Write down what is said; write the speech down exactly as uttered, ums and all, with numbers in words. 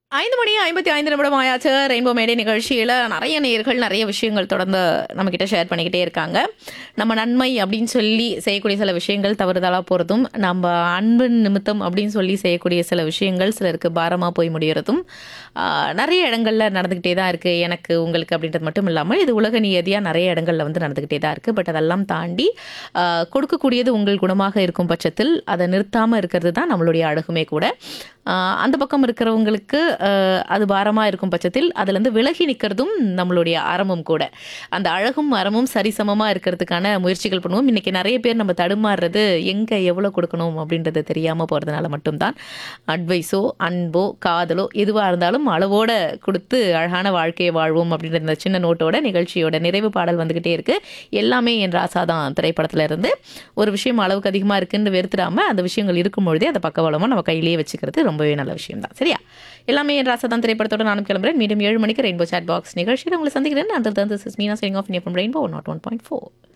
ஐந்து மணி ஐம்பத்தி ஐந்து நிமிடம் ஆயாச்சு. ரெயின்போ மேடை நிகழ்ச்சியில நெறைய நேயர்கள் நெறைய விஷயங்கள் தொடர்ந்து நம்மகிட்ட ஷேர் பண்ணிக்கிட்டே இருக்காங்க. நம்ம நன்மை அப்படின்னு சொல்லி செய்யக்கூடிய சில விஷயங்கள் தவறுதலா போறதும், நம்ம அன்பின் நிமித்தம் அப்படின்னு சொல்லி செய்யக்கூடிய சில விஷயங்கள் சிலருக்கு பாரமா போய் முடியறதும், ஆ, நெறைய இடங்கள்ல நடந்துகிட்டே தான் இருக்கு. எனக்கு, உங்களுக்கு அப்படின்றது மட்டும் இல்லாமல் இது உலக நியதியா நெறைய இடங்கள்ல வந்து நடந்துகிட்டே தான் இருக்கு. பட் அதெல்லாம் தாண்டி ஆ, கொடுக்கக்கூடியது உங்கள் குணமாக இருக்கும் பட்சத்தில் அதை நிறுத்தாம இருக்கிறது தான் நம்மளுடைய அழகுமே கூட. ஆ, அந்த பக்கம் இருக்கிறவங்களுக்கு அ, அது பாரமா இருக்கும் பட்சத்தில் அதுலேருந்து விலகி நிற்கிறதும் நம்மளுடைய அறமும் கூட. அந்த அழகும் அறமும் சரிசமமா இருக்கிறதுக்கான முயற்சிகள் பண்ணுவோம். இன்னைக்கு நிறைய பேர் நம்ம தடுமாறுறது எங்க எவ்வளோ கொடுக்கணும் அப்படின்றது தெரியாம போறதுனால மட்டும்தான். அட்வைஸோ, அன்போ, காதலோ எதுவா இருந்தாலும் அளவோட குடுத்து அழகான வாழ்க்கையை வாழ்வோம் அப்படின்ற இந்த சின்ன நோட்டோட நிகழ்ச்சியோட நிறைவு பாடல் வந்துகிட்டே இருக்கு. எல்லாமே என் ராசா தான் திரைப்படத்துல இருந்து. ஒரு விஷயம் அளவுக்கு அதிகமா இருக்குன்னு வெறுத்துடாம அந்த விஷயங்கள் இருக்கும் பொழுதே அதை பக்கவளமா நம்ம கையிலேயே வச்சுக்கிறது ரொம்பவே நல்ல விஷயம் தான். சரியா? எல்லாமே என் ராசா தான் திரைப்படத்தோட நானும் கிளம்புறேன். மீண்டும் ஏழு மணிக்கு ரெயின்போ சாட் பாக்ஸ் நிகழ்ச்சியில் உங்களை சந்திக்கிறேன். அந்த தந்து மீனா சரிங் of rainbow not one point four.